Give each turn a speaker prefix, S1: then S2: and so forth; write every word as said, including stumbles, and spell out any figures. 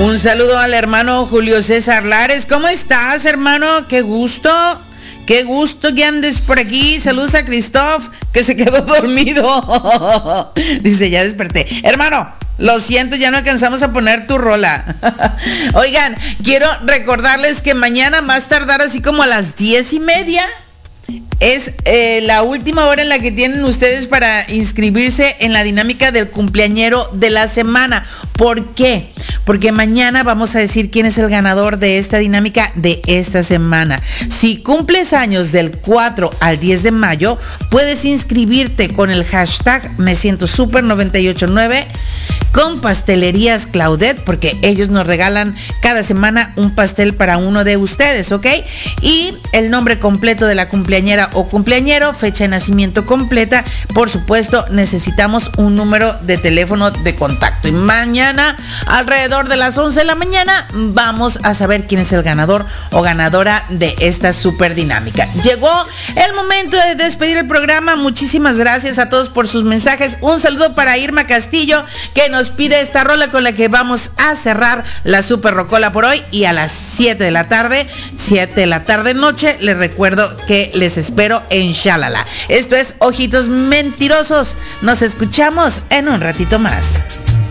S1: Un saludo al hermano Julio César Lares. ¿Cómo estás, hermano? Qué gusto. Qué gusto que andes por aquí. Saludos a Christoph, que se quedó dormido. Dice, ya desperté. Hermano, lo siento, ya no alcanzamos a poner tu rola. Oigan, quiero recordarles que mañana, más tardar así como a las diez y media, es eh, la última hora en la que tienen ustedes para inscribirse en la dinámica del cumpleañero de la semana. ¿Por qué? Porque mañana vamos a decir quién es el ganador de esta dinámica de esta semana. Si cumples años del cuatro al diez de mayo, puedes inscribirte con el hashtag Me Siento Super noventa y ocho nueve con Pastelerías Claudette, porque ellos nos regalan cada semana un pastel para uno de ustedes, ¿ok? Y el nombre completo de la cumpleañera o cumpleañero, fecha de nacimiento completa. Por supuesto, necesitamos un número de teléfono de contacto. Y mañana, alrededor de las once de la mañana, vamos a saber quién es el ganador o ganadora de esta super dinámica. Llegó el momento de despedir el programa. Muchísimas gracias a todos por sus mensajes. Un saludo para Irma Castillo, que nos pide esta rola con la que vamos a cerrar la super rocola por hoy. Y a las siete de la tarde, siete de la tarde noche, les recuerdo que les espero en Shalala. Esto es Ojitos Mentirosos. Nos escuchamos en un ratito más.